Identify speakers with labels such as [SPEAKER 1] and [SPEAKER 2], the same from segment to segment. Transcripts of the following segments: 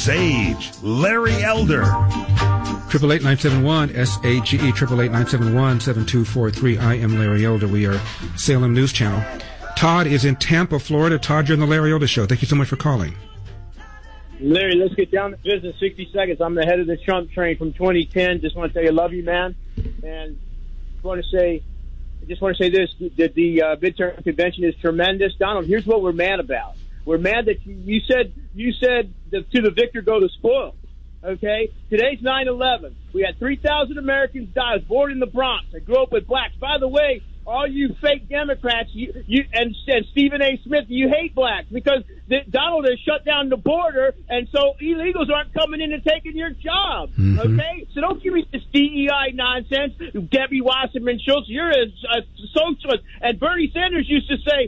[SPEAKER 1] Sage, Larry Elder.
[SPEAKER 2] 888-971-SAGE, 888-971-7243. I am Larry Elder. We are Salem News Channel. Todd is in Tampa, Florida. Todd, you're on the Larry Elder Show. Thank you so much for calling.
[SPEAKER 3] Larry, let's get down to business. 60 seconds. I'm the head of the Trump train from 2010. Just want to tell you I love you, man. And I just want to say this, that the midterm convention is tremendous. Donald, here's what we're mad about. We're mad that you said that to the victor go the spoil. Okay? Today's 9/11. We had 3,000 Americans die. I was born in the Bronx. I grew up with blacks. By the way, all you fake Democrats, you and Stephen A. Smith, you hate blacks because Donald has shut down the border, and so illegals aren't coming in and taking your job. Mm-hmm. Okay, so don't give me this DEI nonsense, Debbie Wasserman Schultz. You're a socialist, and Bernie Sanders used to say,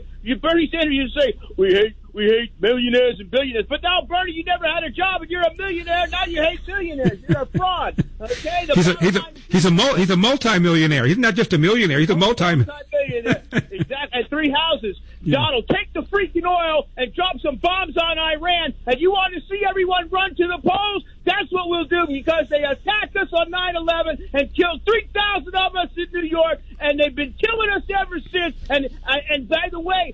[SPEAKER 3] we hate millionaires and billionaires. But now, Bernie, you never had a job, and you're a millionaire. Now you hate billionaires. You're a fraud. Okay,
[SPEAKER 2] he's a multi-millionaire. He's not just a millionaire. He's a multi-millionaire.
[SPEAKER 3] Exactly. And 3 houses. Yeah. Donald, take the freaking oil and drop some bombs on Iran. And you want to see everyone run to the polls? That's what we'll do, because they attacked us on 9/11 and killed 3,000 of us in New York, and they've been killing us ever since. And by the way,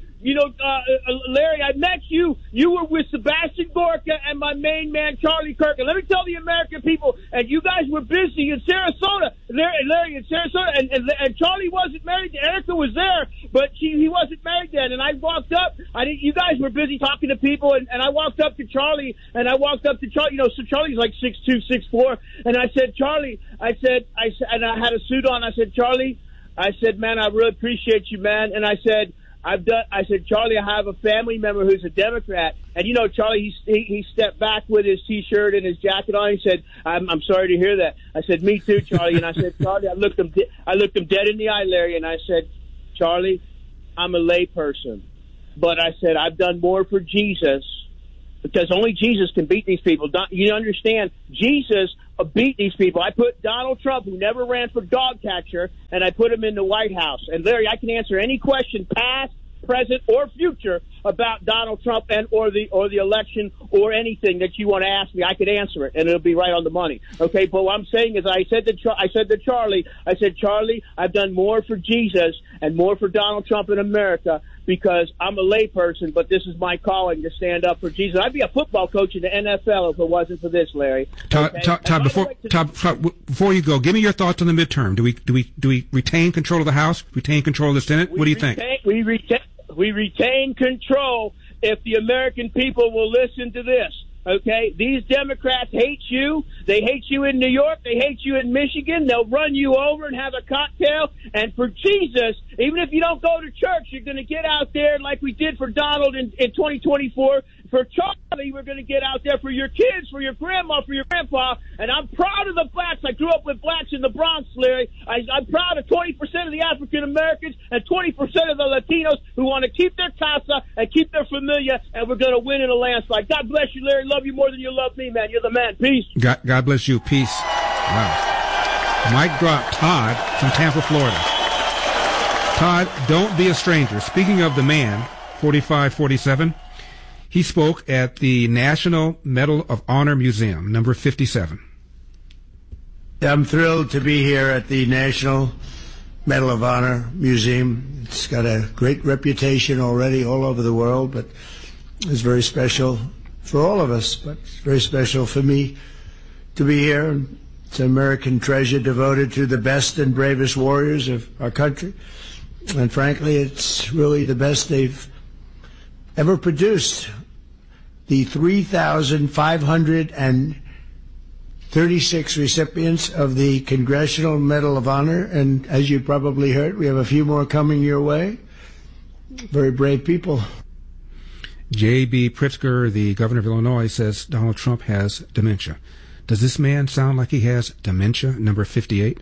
[SPEAKER 3] Larry, I met you. You were with Sebastian Gorka and my main man, Charlie Kirk. And let me tell the American people, and you guys were busy in Sarasota, Larry in Sarasota, and Charlie wasn't married. Erica was there, but he wasn't married then. And I walked up. You guys were busy talking to people, and I walked up to Charlie, so Charlie's like 6'2", 6'4", and I said, Charlie, and I had a suit on. I said, Charlie, man, I really appreciate you, man. And I said, Charlie, I have a family member who's a Democrat. And Charlie, he stepped back with his T-shirt and his jacket on. He said, I'm sorry to hear that. I said, me too, Charlie. And I said, Charlie, I looked him dead in the eye, Larry, and I said, Charlie, I'm a lay person, but I said, I've done more for Jesus, because only Jesus can beat these people. You understand? Jesus beat these people. I put Donald Trump, who never ran for dog catcher, and I put him in the White House. And Larry, I can answer any question, past, present, or future, about Donald Trump or the election or anything that you want to ask me. I could answer it, and it'll be right on the money. Okay, but what I'm saying is, I said to Charlie, Charlie, I've done more for Jesus and more for Donald Trump in America, because I'm a layperson, but this is my calling to stand up for Jesus. I'd be a football coach in the NFL if it wasn't for this, Larry.
[SPEAKER 2] Todd, before you go, give me your thoughts on the midterm. Do we retain control of the House? Retain control of the Senate? What do you think?
[SPEAKER 3] We retain control if the American people will listen to this. Okay, these Democrats hate you. They hate you in New York. They hate you in Michigan. They'll run you over and have a cocktail. And for Jesus, even if you don't go to church, you're going to get out there like we did for Donald in 2024. For Charlie, we're going to get out there for your kids, for your grandma, for your grandpa. And I'm proud of the blacks. I grew up with blacks in the Bronx, Larry. I'm proud of 20% of the African Americans and 20% of the Latinos who want to keep their casa and keep their familia, and we're going to win in a landslide. God bless you, Larry. Love you more than you love me, man. You're the man. Peace.
[SPEAKER 2] God bless you. Peace. Wow. Mic drop. Todd from Tampa, Florida. Todd, don't be a stranger. Speaking of the man, 4547, he spoke at the National Medal of Honor Museum, number 57.
[SPEAKER 4] I'm thrilled to be here at the National Medal of Honor Museum. It's got a great reputation already all over the world, but it's very special for all of us, but it's very special for me to be here. It's an American treasure devoted to the best and bravest warriors of our country. And frankly, it's really the best they've ever produced. The 3,536 recipients of the Congressional Medal of Honor, and as you probably heard, we have a few more coming your way. Very brave people.
[SPEAKER 2] J.B. Pritzker, the governor of Illinois, says Donald Trump has dementia. Does this man sound like he has dementia, number 58?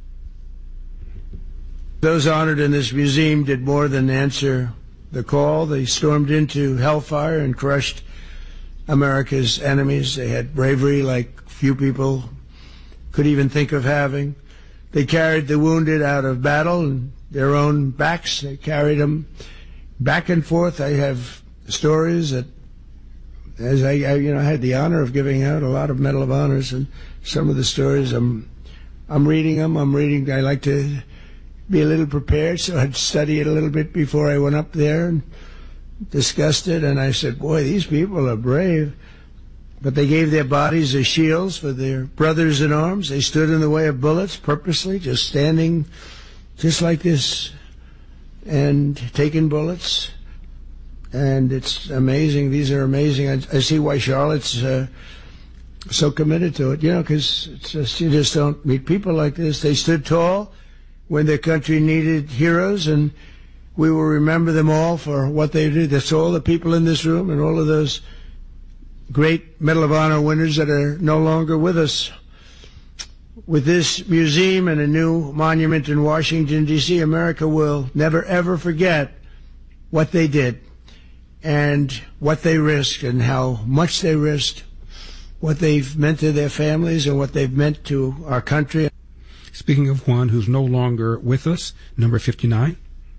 [SPEAKER 4] Those honored in this museum did more than answer the call. They stormed into hellfire and crushed America's enemies. They had bravery like few people could even think of having. They carried the wounded out of battle on their own backs. They carried them back and forth. I have stories that as I had the honor of giving out a lot of Medal of Honors, and some of the stories I'm reading them. I like to be a little prepared, so I'd study it a little bit before I went up there and discussed it. And I said, boy, these people are brave. But they gave their bodies as shields for their brothers in arms. They stood in the way of bullets purposely, just standing just like this and taking bullets. And it's amazing. These are amazing. I see why Charlotte's so committed to it, because you just don't meet people like this. They stood tall when their country needed heroes, and we will remember them all for what they did. That's all the people in this room and all of those great Medal of Honor winners that are no longer with us. With this museum and a new monument in Washington, D.C., America will never, ever forget what they did and what they risked and how much they risked, what they've meant to their families and what they've meant to our country.
[SPEAKER 2] Speaking of one who's no longer with us, number 59.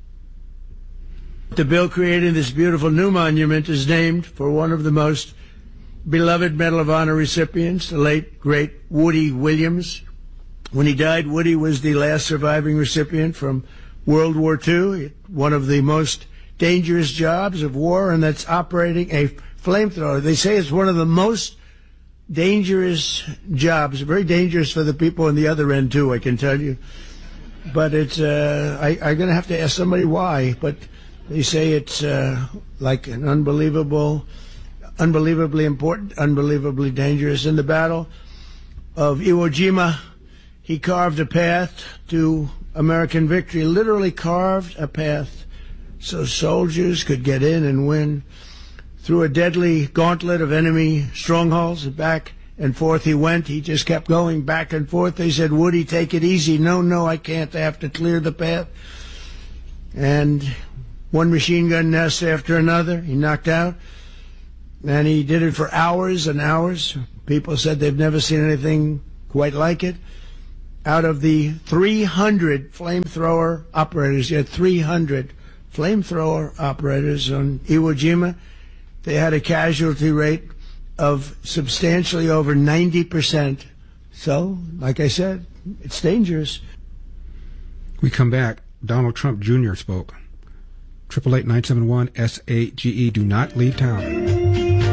[SPEAKER 4] The bill creating this beautiful new monument is named for one of the most beloved Medal of Honor recipients, the late, great Woody Williams. When he died, Woody was the last surviving recipient from World War II, one of the most dangerous jobs of war, and that's operating a flamethrower. They say it's one of the most dangerous jobs, very dangerous for the people on the other end, too, I can tell you. But it's, I'm going to have to ask somebody why, but they say it's like an unbelievably important, unbelievably dangerous. In the Battle of Iwo Jima, he carved a path to American victory, literally carved a path so soldiers could get in and win. Through a deadly gauntlet of enemy strongholds, back and forth he went. He just kept going back and forth. They said, Woody, take it easy. No, I can't. I have to clear the path. And one machine gun nest after another, he knocked out. And he did it for hours and hours. People said they've never seen anything quite like it. Out of the 300 flamethrower operators, you had 300 flamethrower operators on Iwo Jima. They had a casualty rate of substantially over 90%. So, like I said, it's dangerous.
[SPEAKER 2] We come back. Donald Trump Jr. spoke. 888-971-SAGE. Do not leave town.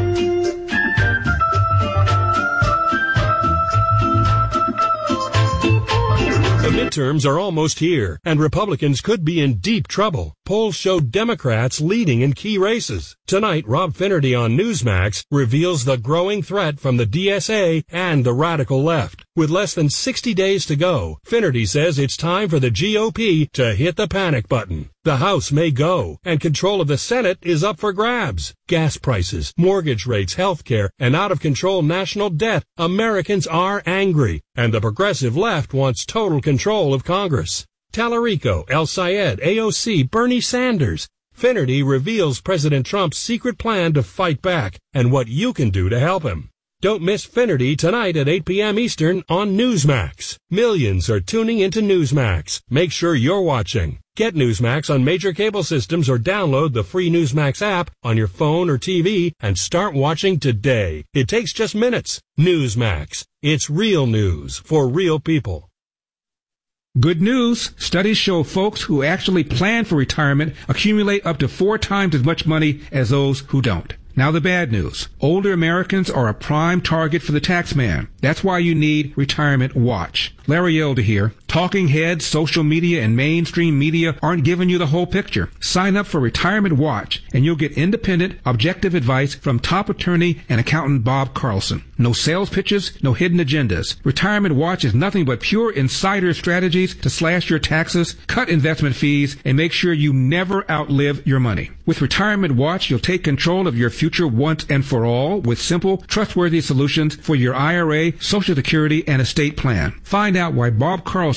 [SPEAKER 5] The midterms are almost here, and Republicans could be in deep trouble. Polls show Democrats leading in key races. Tonight, Rob Finnerty on Newsmax reveals the growing threat from the DSA and the radical left. With less than 60 days to go, Finnerty says it's time for the GOP to hit the panic button. The House may go, and control of the Senate is up for grabs. Gas prices, mortgage rates, health care, and out-of-control national debt. Americans are angry, and the progressive left wants total control of Congress. Tallarico, El Sayed, AOC, Bernie Sanders. Finnerty reveals President Trump's secret plan to fight back and what you can do to help him. Don't miss Finnerty tonight at 8 p.m. Eastern on Newsmax. Millions are tuning into Newsmax. Make sure you're watching. Get Newsmax on major cable systems or download the free Newsmax app on your phone or TV and start watching today. It takes just minutes. Newsmax. It's real news for real people.
[SPEAKER 2] Good news. Studies show folks who actually plan for retirement accumulate up to 4 times as much money as those who don't. Now the bad news. Older Americans are a prime target for the tax man. That's why you need Retirement Watch. Larry Elder here. Talking heads, social media, and mainstream media aren't giving you the whole picture. Sign up for Retirement Watch, and you'll get independent, objective advice from top attorney and accountant Bob Carlson. No sales pitches, no hidden agendas. Retirement Watch is nothing but pure insider strategies to slash your taxes, cut investment fees, and make sure you never outlive your money. With Retirement Watch, you'll take control of your future once and for all with simple, trustworthy solutions for your IRA, Social Security, and estate plan. Find out why Bob Carlson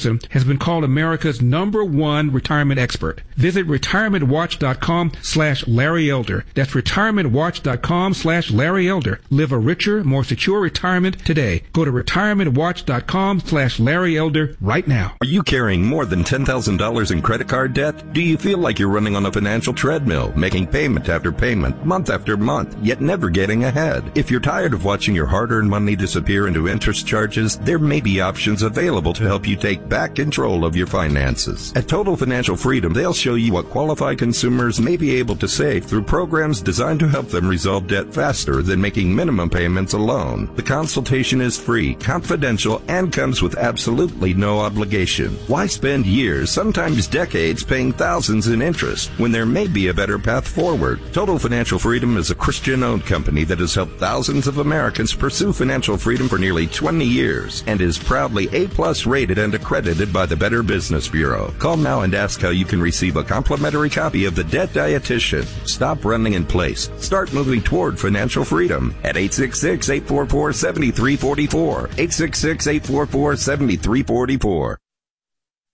[SPEAKER 2] Nelson has been called America's #1 retirement expert. Visit retirementwatch.com/Larry Elder. That's retirementwatch.com/Larry Elder. Live a richer, more secure retirement today. Go to retirementwatch.com/Larry Elder right now.
[SPEAKER 6] Are you carrying more than $10,000 in credit card debt? Do you feel like you're running on a financial treadmill, making payment after payment, month after month, yet never getting ahead? If you're tired of watching your hard-earned money disappear into interest charges, there may be options available to help you take back control of your finances. At Total Financial Freedom, they'll show you what qualified consumers may be able to save through programs designed to help them resolve debt faster than making minimum payments alone. The consultation is free, confidential, and comes with absolutely no obligation. Why spend years, sometimes decades, paying thousands in interest when there may be a better path forward? Total Financial Freedom is a Christian-owned company that has helped thousands of Americans pursue financial freedom for nearly 20 years and is proudly A+ rated and accredited by the Better Business Bureau. Call now and ask how you can receive a complimentary copy of The Debt Dietitian. Stop running in place. Start moving toward financial freedom at 866-844-7344. 866-844-7344.